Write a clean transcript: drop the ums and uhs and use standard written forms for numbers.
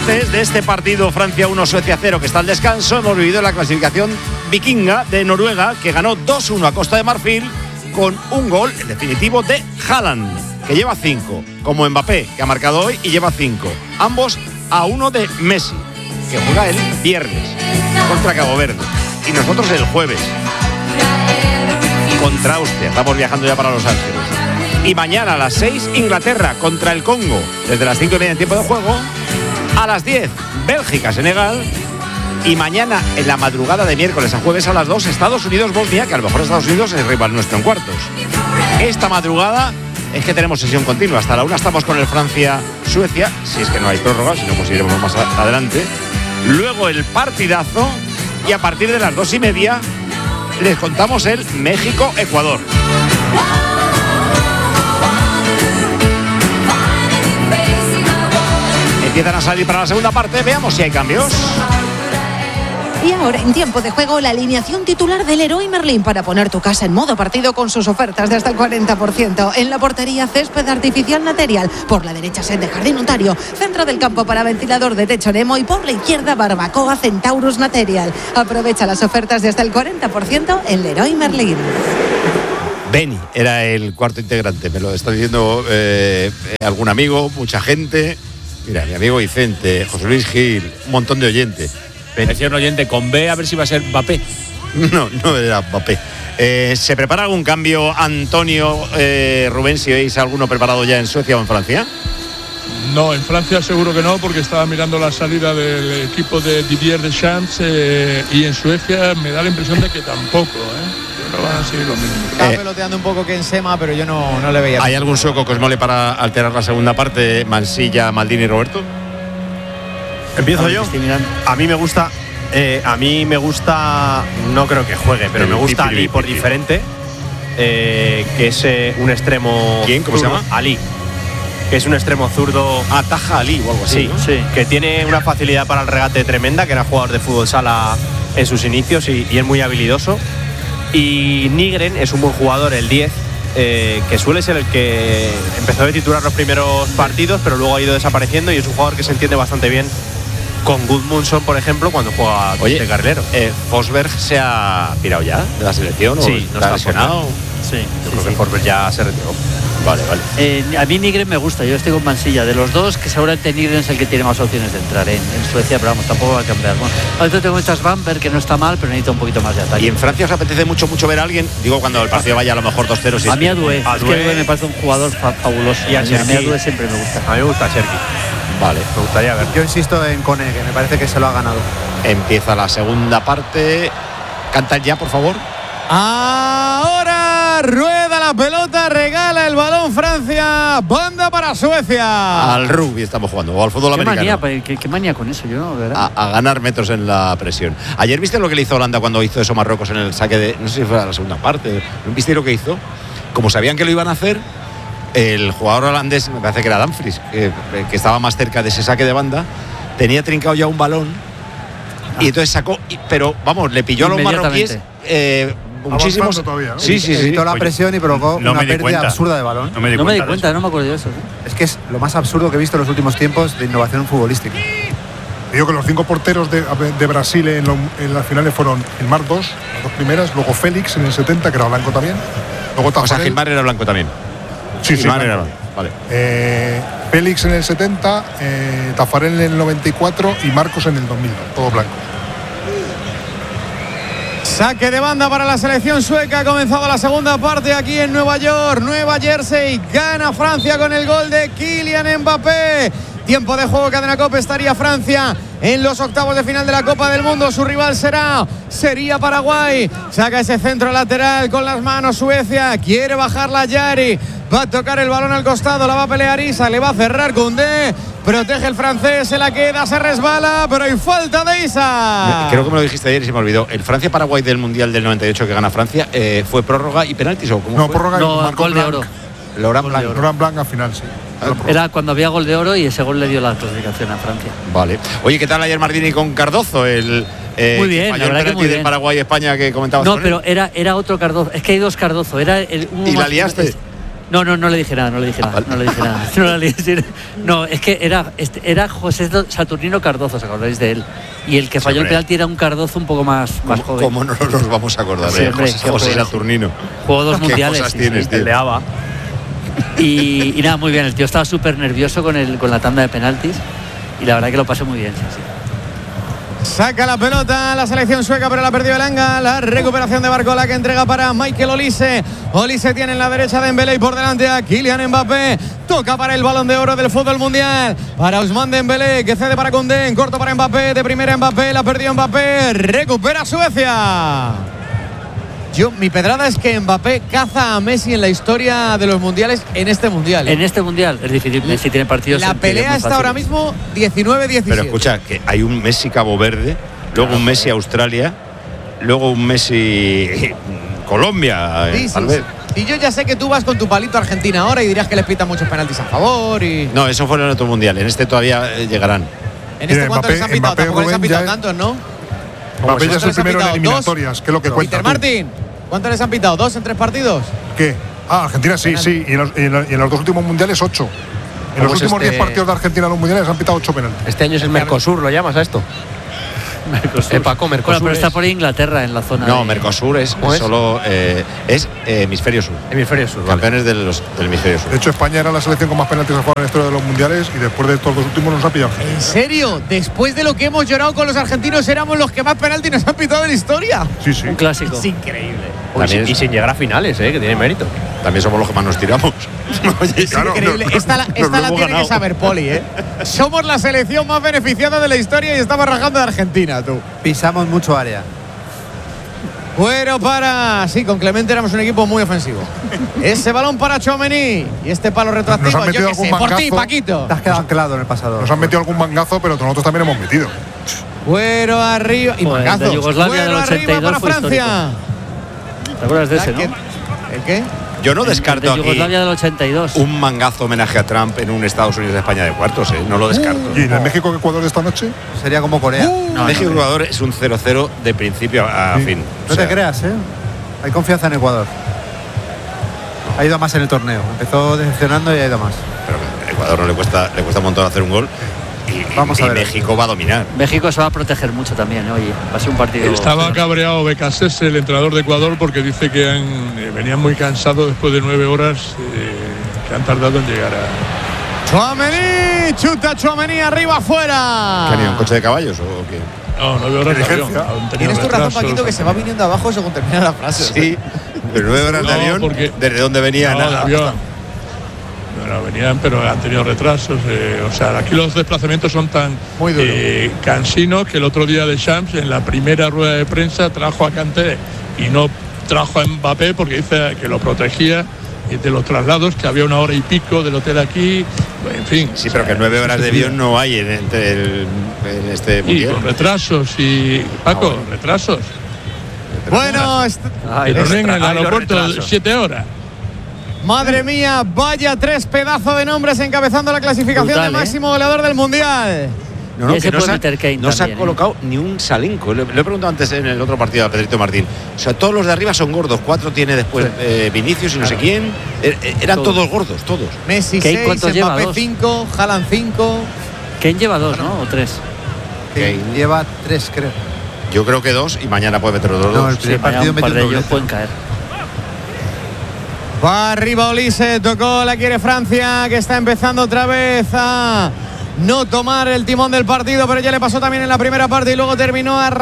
antes de este partido Francia 1, Suecia 0, que está al descanso, hemos vivido la clasificación vikinga de Noruega, que ganó 2-1 a Costa de Marfil con un gol, el definitivo, de Haaland, que lleva 5, como Mbappé, que ha marcado hoy y lleva 5. Ambos a 1 de Messi, que juega el viernes contra Cabo Verde. Y nosotros el jueves contra Austria. Estamos viajando ya para Los Ángeles. Y mañana a las 6, Inglaterra contra el Congo, desde las 5:30 en tiempo de juego. A las 10, Bélgica, Senegal. Y mañana, en la madrugada de miércoles a jueves a las 2, Estados Unidos-Bosnia, que a lo mejor Estados Unidos es rival nuestro en cuartos. Esta madrugada es que tenemos sesión continua. Hasta la 1 estamos con el Francia-Suecia, si es que no hay prórroga, si no, pues iremos más adelante. Luego el partidazo, y a partir de las 2:30 les contamos el México-Ecuador. Empiezan a salir para la segunda parte, veamos si hay cambios. Y ahora, en tiempo de juego, la alineación titular del Leroy Merlin para poner tu casa en modo partido con sus ofertas de hasta el 40%. En la portería, césped artificial Material. Por la derecha, set de Jardín Ontario. Centro del campo para ventilador de techo Nemo. Y por la izquierda, barbacoa Centaurus Material. Aprovecha las ofertas de hasta el 40% en Leroy Merlin. Beni era el cuarto integrante, me lo está diciendo algún amigo, mucha gente. Mira, mi amigo Vicente, José Luis Gil, un montón de oyentes. Decía un oyente con B, a ver si va a ser Mbappé. No era Mbappé. ¿Se prepara algún cambio, Antonio, Rubén, si veis alguno preparado ya en Suecia o en Francia? No, en Francia seguro que no, porque estaba mirando la salida del equipo de Didier Deschamps, y en Suecia me da la impresión de que tampoco, no van a seguir lo mismo. Estaba peloteando un poco Ken-Sema, pero yo no le veía. ¿Hay algún sueco que os mole para alterar la segunda parte? Mansilla, Maldini y Roberto. ¿Empiezo yo? A mí me gusta, no creo que juegue, pero me gusta Ali por diferente, que es un extremo. ¿Quién? ¿Cómo zurdo, se llama? Ali, que es un extremo zurdo. Taja Ali o algo así. Sí, ¿no? sí, que tiene una facilidad para el regate tremenda, que era jugador de fútbol sala en sus inicios y es muy habilidoso. Y Nygren es un buen jugador, el 10, que suele ser el que empezó a titular los primeros partidos, pero luego ha ido desapareciendo, y es un jugador que se entiende bastante bien con Gudmundsson, por ejemplo, cuando juega de carrilero. ¿Forsberg se ha pirado ya de la selección? Sí, ¿O está lesionado? Sí, yo creo que Forsberg ya se retiró. Vale. A mí Nygren me gusta, yo estoy con Mansilla. De los dos, que seguramente Nygren es el que tiene más opciones de entrar en Suecia, pero vamos, tampoco va a cambiar. Bueno, ahorita tengo estas Bamberg, que no está mal, pero necesita un poquito más de ataque. ¿Y en Francia os apetece mucho ver a alguien? Digo, cuando el partido vaya a lo mejor 2-0. A mí Adoué, es que Adoué me parece un jugador fabuloso. Y a mí Adoué siempre me gusta. A mí me gusta Cherki. Vale, me gustaría ver. Yo insisto en Kone, que me parece que se lo ha ganado. Empieza la segunda parte. Cantan ya, por favor. Ahora rueda la pelota, regala el balón Francia, banda para Suecia. Al rugby estamos jugando, o al fútbol americano. ¿Qué manía con eso? Yo, ¿verdad? A ganar metros en la presión. Ayer viste lo que le hizo Holanda cuando hizo eso Marruecos en el saque de, no sé si fue la segunda parte, ¿viste lo que hizo? Como sabían que lo iban a hacer, el jugador holandés, me parece que era Dumfries, que estaba más cerca de ese saque de banda, tenía trincado ya un balón, y entonces sacó, pero vamos, le pilló a los marroquíes muchísimos. Todavía, ¿no? Sí. Quitó la presión y provocó una pérdida absurda de balón. No me di cuenta, no me acuerdo de eso. Es que es lo más absurdo que he visto en los últimos tiempos de innovación futbolística. Digo que los 5 porteros de Brasil en las finales fueron Gilmar 2, las 2 primeras, luego Félix en el 70, que era blanco también. Luego Tafarel. O sea, Gilmar era blanco también. Sí, Gilmar era blanco. Vale. Félix en el 70, Tafarel en el 94 y Marcos en el 2000, todo blanco. Saque de banda para la selección sueca. Ha comenzado la segunda parte aquí en Nueva York, Nueva Jersey. Gana Francia con el gol de Kylian Mbappé. Tiempo de juego, Cadena COPE. Estaría Francia en los octavos de final de la Copa del Mundo. Su rival sería Paraguay. Saca ese centro lateral con las manos Suecia. Quiere bajarla Yari. Va a tocar el balón al costado. La va a pelear Isa. Le va a cerrar Koundé. Protege el francés. Se la queda. Se resbala. Pero hay falta de Isa. Creo que me lo dijiste ayer y se me olvidó. El Francia-Paraguay del Mundial del 98 que gana Francia, ¿fue prórroga y penaltis o cómo fue? Prórroga y gol de oro. Laurent Blanc al final, sí. Era cuando había gol de oro y ese gol le dio la clasificación a Francia. Vale. Oye, ¿qué tal ayer Mardini con Cardozo? Muy bien, la verdad que muy bien. De Paraguay-España que comentabas. No, pero era otro Cardozo. Es que hay dos Cardozo. ¿Y la liaste? No le dije nada. No, es que era José Saturnino Cardozo, ¿os acordáis de él? Y el que falló el penalti era un Cardozo un poco más joven. ¿Cómo no nos vamos a acordar de José Saturnino? Jugó 2 mundiales. ¿Qué cosas tienes, tío? El de ABA. Y nada, muy bien. El tío estaba súper nervioso con la tanda de penaltis. Y la verdad que lo pasé muy bien, sí. Saca la pelota la selección sueca, pero la perdió Elanga. La recuperación de Barcola que entrega para Michael Olise. Olise tiene en la derecha a Dembélé y por delante a Kylian Mbappé. Toca para el Balón de Oro del fútbol mundial. Para Ousmane Dembélé que cede para Koundé. En corto para Mbappé. De primera Mbappé. La perdió Mbappé. Recupera Suecia. Mi pedrada es que Mbappé caza a Messi en la historia de los mundiales en este mundial. En este mundial es difícil. Messi tiene partidos. La pelea está ahora mismo 19-17. Pero escucha, que hay un Messi Cabo Verde, luego un Messi Australia, luego un Messi Colombia. Tal vez. Y yo ya sé que tú vas con tu palito a Argentina ahora y dirás que les pitan muchos penaltis a favor. No, eso fue en el otro mundial. En este todavía llegarán. En este cuánto les han pitado. Tampoco les han pitado tantos, ¿no? Mbappé ya es el primero en eliminatorias, que es lo que cuenta. Peter Martin, ¿cuánto les han pitado? ¿2 en 3 partidos? ¿Qué? Argentina sí. Y en los 2 últimos mundiales 8. En los últimos 10 partidos de Argentina en los mundiales han pitado 8 penaltis. Este año es el Mercosur, ¿lo llamas a esto? Paco, Mercosur. Bueno, pero está por Inglaterra en la zona. No, Mercosur es solo hemisferio sur. Hemisferio sur. Campeones del hemisferio sur. De hecho, España era la selección con más penaltis a jugar en la historia de los mundiales y después de estos 2 últimos nos ha pillado. ¿En serio? Después de lo que hemos llorado con los argentinos, éramos los que más penaltis nos han pitado en la historia. Sí. Un clásico. Es increíble. Y sin llegar a finales, que tiene mérito. También somos los que más nos tiramos. Oye, es increíble. Esta la tiene que saber Poli, Somos la selección más beneficiada de la historia y estamos rajando de Argentina, tú. Pisamos mucho área. Bueno, sí, con Clemente éramos un equipo muy ofensivo. Ese balón para Tchouaméni y este palo retroactivo, yo qué sé, por ti, Paquito. Te has quedado anclado en el pasado. Nos han metido algún mangazo, pero nosotros también hemos metido. Fuero arriba y mangazo. Fuero arriba para Francia. ¿Te acuerdas de ese, no? ¿El qué? Yo no descarto aquí Yugoslavia del 82. un mangazo homenaje a Trump en un Estados Unidos de España de cuartos, no lo descarto. ¿Y en el México-Ecuador de esta noche? Sería como Corea. México-Ecuador es un 0-0 de principio a fin. No te creas, hay confianza en Ecuador. Ha ido a más en el torneo. Empezó decepcionando y ha ido a más. Pero a Ecuador no le cuesta un montón hacer un gol. Y México va a dominar. México se va a proteger mucho también, oye. Va a ser un partido. Estaba cabreado Becasés, el entrenador de Ecuador, porque dice que venían muy cansados después de 9 horas que han tardado en llegar a. Tchouaméni, chuta Tchouaméni arriba afuera. ¿Qué un coche de caballos o qué? No, 9 horas de avión. Tienes tu razón, Paquito, que se va viniendo abajo según termina la frase. Sí, pero 9 horas de avión. ¿Desde dónde venía? No, de avión. Bueno, venían, pero han tenido retrasos. O sea, aquí los desplazamientos son tan cansinos que el otro día de Champs, en la primera rueda de prensa, trajo a Kanté y no trajo a Mbappé porque dice que lo protegía de los traslados, que había 1 hora y pico del hotel aquí, en fin. Sí, pero que 9 horas de avión no hay en este mundial. Y con retrasos y Paco, retrasos. Bueno, en el aeropuerto 7 horas. Madre mía, vaya 3 pedazos de nombres encabezando la clasificación de máximo goleador del mundial. No, que no se ha colocado ni un Salenko. Le he preguntado antes en el otro partido a Pedrito Martín. O sea, todos los de arriba son gordos. 4 tiene después Vinicius y no sé quién. Eran todos gordos, todos. Messi 6, Mbappé 5, Haaland 5. Kane lleva 2, ¿no? ¿O 3? Kane lleva 3, creo. Yo creo que 2 y mañana puede meter otros 2. No, el primer partido un par de ellos pueden caer. Va arriba Olise, tocó, la quiere Francia, que está empezando otra vez a no tomar el timón del partido, pero ya le pasó también en la primera parte y luego terminó a